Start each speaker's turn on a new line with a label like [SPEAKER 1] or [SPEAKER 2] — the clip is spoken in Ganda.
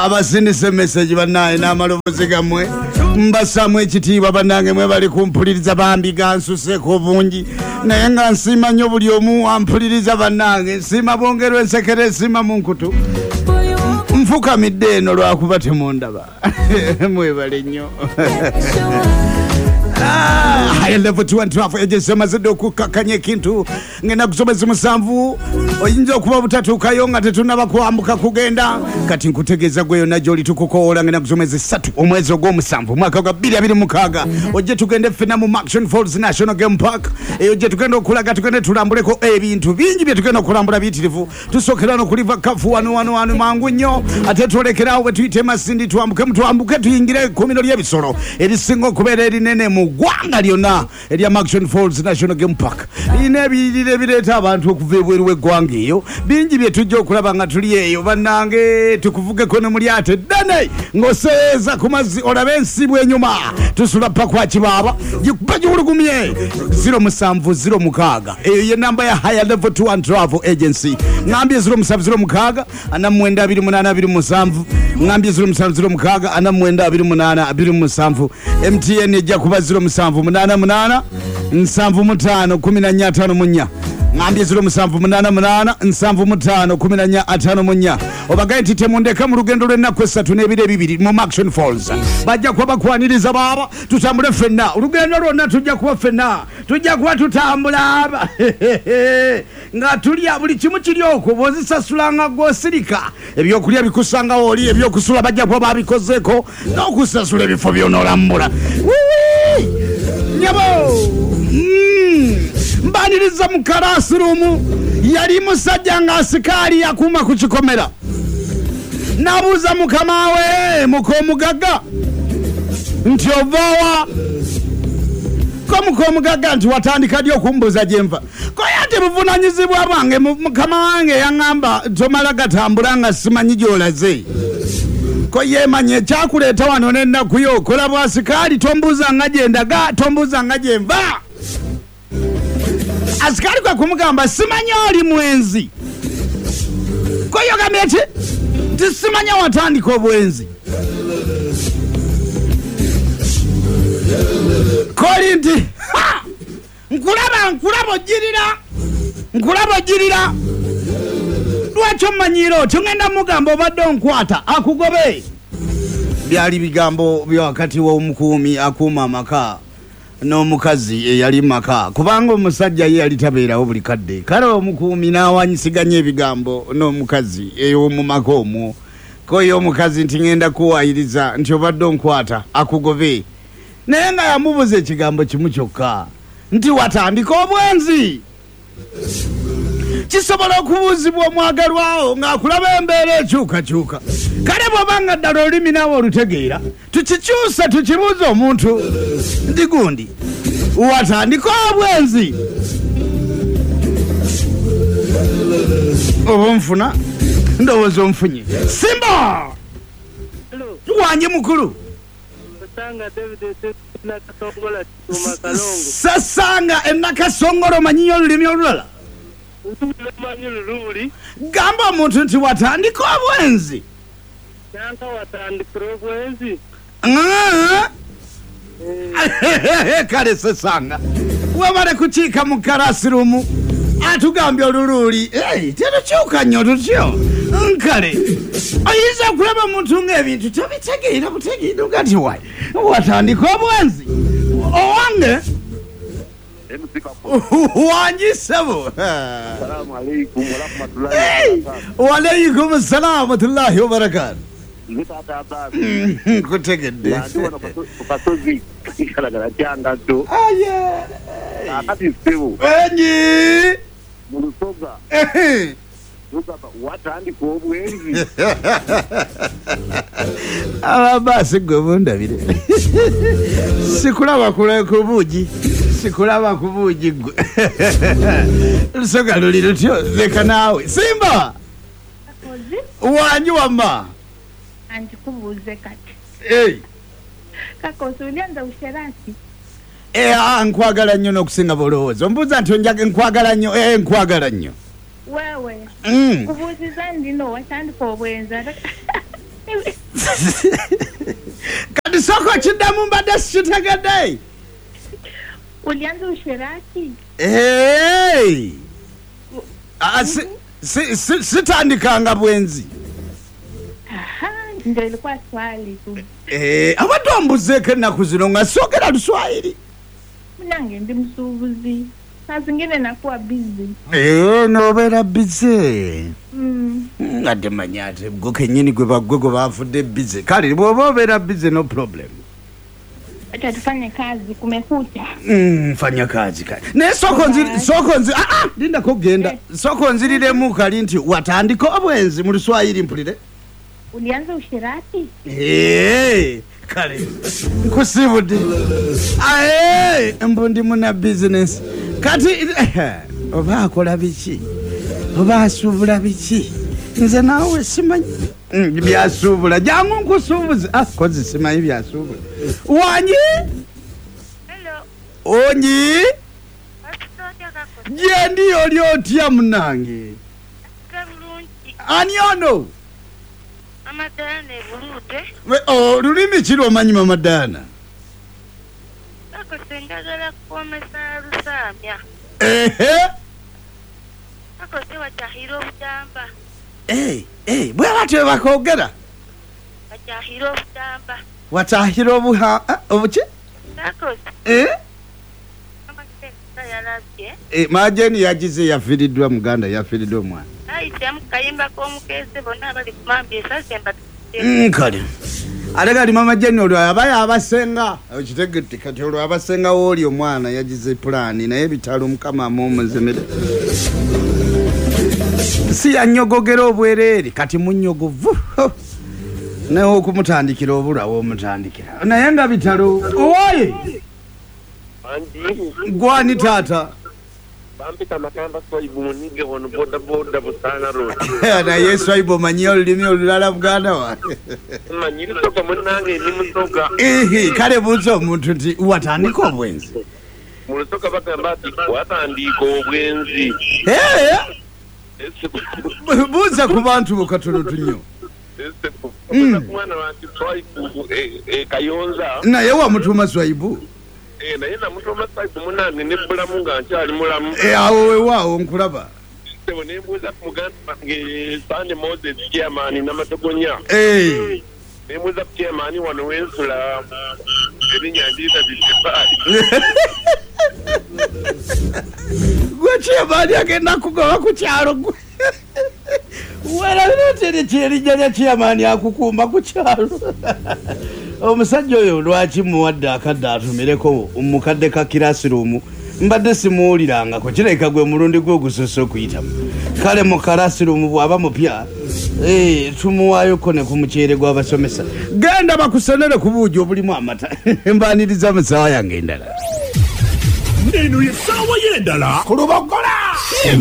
[SPEAKER 1] abasindise message banaye n'amalobozi gamwe mbasamu ekitiibwa bannange mwe bali kumpuliriza bambi gansuseko bungi naye nga nsiima nnyo buli omu ampuliriza bannange nsiima bongerwa ensekere nsiima mu nkutu nfukamidde eno lwakuba temundaba mwebale nnyo high level 212 agency mazidde okukakanya ekintu ngenda kusomesa musanvu oyinza okuba butatuukayo nga tetunaba kwambuka kugenda kati nkutegeeza gwe yonna gy'oli tukukoola ngenda kusomesa 3 omwezi ogw'omusanvu mwaka gwa 2026 ojje tugende ffenna mu Action Falls National Game Park eyo gye tugenda okulaga tugende tulambuleko ebintu bingi bye tugenda okulambula biyitirivu tusookera no kuliva kafu wano mangu nnyo ate twolekerawo bwe tuyite masindi twambuke tuyingire ekkuumiro ly'ebisolo erisinga okubeera erinene mu gwanga lyonna erya Action Falls National Game Park lina ebiyirire bireeta abantu okuva ebweru w'eggwanga eyo bingi bye tujja okulaba nga tuli eyo bannange tukuvugeko ne muli ate ddane ng'oseeza ku mazzi olabe ensibu enyuma tusula ppa kwa kibaaba gikuba giwulugumye 0706 eyo ye namba ya higher level 2 and travel agency ngambye 0706 4922827 ngambye 0706 4922827 MTN ejja kuba 0788 75 ngambye 0788 obagaye nti temundeka mu lugendo lw'ennaku 3 n'ebiro 2 mu Action Falls bajja kuba bakwaniriza baaba tutambule ffenna olugendo lwonna tujja kuba ffenna tujja kuba tutambula nga tulya buli kimu kiri okwo bw'ozisasula nga gw'osirika ebyokulya bikusanga oli ebyokusula bajja kuba babikozeeko n'okusasula ebifo by'onoolambula nyabo mbaniriza mu karasirumu yali musajja nga asikaali yakuuma ku kikomera nabuuza mukama we mukomugaga nti ovaawa ko mukomugaga nti watandika ddi okumbuuza gye nva koyate buvunanyizibwa bwange mukama wange yaŋŋamba tomala gatambula nga simanyi gy'olaze ko yemanye ekyakuleeta wano n'ennaku yo okola bwasikaali tombuuza nga gye ndaga tombuuza nga gye nva asikali kwa kumugamba simanya oli mwenzi ko yogambye ati tisimanya watandika obwenzi koli nti nkulaba ojirira lwaki ommanyiira otyo ngenda mugamba obadde onkwata akugobe byali bigambo bya wakati w'omukuumi akuuma amaka n'omukazi eyali maka kubanga omusajja ye yali tabeerawo buli kadde kale omukuumi n'awanyisiganya ebigambo n'omukazi ey'omu maka omwo koyo omukazi nti ngenda kuwayiriza nti obadde onkwata akugobe naye nga yamubuza ekigambo kimu kyokka nti watandika obwenzi kisobola okubuuzibwa omwagalwawo ng'akulaba embeera ekyukakyuka kale bw'obanga ddala olulimi naawe olutegeera tukikyusa tukibuuza omuntu nti gundi watandika obwenzi oba onfuna ndowooza onfunye simba wanje mukulu sasanga enakasongolo manyinyo olulimi olulala gamba omuntu nti watandika obwenzi kale sasanga wabale kukiika mu karasirumu atugambye oluluuli tetukyuka nnyo tutyo nkale oyinza okulaba omuntu ng'ebintu tobitegeera butegeera gati wayi watandika obwenzi owange wanjisabo waalaikum salaam warahmatullahi wabarakatu kutegedde enyi
[SPEAKER 2] watandika obwenzi
[SPEAKER 1] ababasi gwe bundabire sikulaba ku buugi sikulaba ku buugi gwe lusoga luli lutyo leka naawe simba wanji wamma
[SPEAKER 3] antikubuuze kati kakoso ulianza usherati
[SPEAKER 1] nkwagala nnyo n'okusinga bulowoozi ombuuza nti onjaga nkwagala nnyo nkwagala nnyo
[SPEAKER 3] wewe kubuuziza ndino watandika obwenzi
[SPEAKER 1] kati soko kiddamu mbadde sikitegedde.
[SPEAKER 3] Ulianza usherati?
[SPEAKER 1] Sitandikanga bwenzi.
[SPEAKER 3] Ndio ilikuwa swali tu.
[SPEAKER 1] Abantu ambuzeeko ennaku zino nga soogera Luswayiri.
[SPEAKER 3] Nange ndi msuubuzi. Saa zingine nakuwa busy.
[SPEAKER 1] Nobeera busy. Ate manya ate gwe kennyini gwe bafudde busy. Kale bw'oba obeera busy no problem.
[SPEAKER 3] Acha tufanye kazi, kumekucha.
[SPEAKER 1] Fanya kazi. Naye soko nzi linda kugenda. Soko nziriremu kali nti watandika obwenzi mu Luswayiri mpulire.
[SPEAKER 3] Ulianza usherati?
[SPEAKER 1] Kale nkusibudde. Mbundi muna business. Kati oba akola biki? Oba asuubula biki? Nze naawe simanyi byasuubula. Jangu nkusuubuze. Kozi simanyi byasuubula. Wanyi?
[SPEAKER 4] Hello.
[SPEAKER 1] Onyi? Jendi oli otya munange? Ani ono?
[SPEAKER 4] Amadana ebuludde.
[SPEAKER 1] Lulimi ki lw'omanyi Mama Dana?
[SPEAKER 4] Ako sengagala kukomesa Lusamya. Ako se wakyahira obujamba.
[SPEAKER 1] Bwe batyo bakoogera?
[SPEAKER 4] Wakyahira obujamba.
[SPEAKER 1] Watahira obuki?
[SPEAKER 4] Ako amakeka yalabye.
[SPEAKER 1] Majeni yagize yafiiriddwa muganda yafiiriddwa omwana.
[SPEAKER 4] Ayitamu kayimba k'omukeese bonna abali kumambya esase mbatutte.
[SPEAKER 1] Kale ate kati Mama Jeni olwo abayo abasenga okitegedde kati olwo abasenga wooli omwana yagize pulaani naye bitalo Mukama amumuzemere si yanyogogera obwereere kati munyogovu naye okumutandikira obulawo omutandikira naye nga bitalo owoye gwani taata
[SPEAKER 2] bampita Makamba Swaibu munige wono boda Busana road.
[SPEAKER 1] Naye Swaibu manyi olulimi olulala Buganda wange.
[SPEAKER 2] Manyiri toka munange ni mutoka.
[SPEAKER 1] Kale buuza omuntu nti watandika obwenzi.
[SPEAKER 2] Mutoka bagamba ati watandika obwenzi.
[SPEAKER 1] Buuza ku bantu bokatono tunyo.
[SPEAKER 2] Mwana wa Swaibu Kayonza.
[SPEAKER 1] Naye wamutuma Swaibu.
[SPEAKER 2] Naye namutuma Swaibu munange ne bulamu nga nkyali mulamu.
[SPEAKER 1] Awo weewaawo nkulaba.
[SPEAKER 2] Sebo ne mbuuza ku muganda wange Sande Moses chairman n'amatogonya. Ne mbuuza ku chairman wano w'ensula ebinyanjiriza bisebaali.
[SPEAKER 1] Gwe chairman agenda kugoba ku kyalo gwe. Wera tere erinnya lya chairman akukumba ku kyalo. Omusajja oyo lwaki muwadde akadde atumireko omukadde ka kirasiruumu mbadde simuwulirangako kireka gwe mulundi gwe ogusoose okuyitamu kale mu karasiruumu bw'aba mupya tumuwaayoko ne ku muceere gw'abasomesa genda bakusenere ku buugi obulimu amata mbaniriza mu ssaawa yange endala
[SPEAKER 5] eno ye ssaawa y'endala ku Lubogola.